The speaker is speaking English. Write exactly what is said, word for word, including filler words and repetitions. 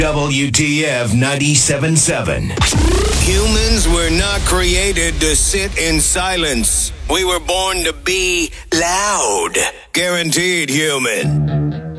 W T F ninety-seven point seven. Humans were not created to sit in silence. We were born to be loud. Guaranteed human.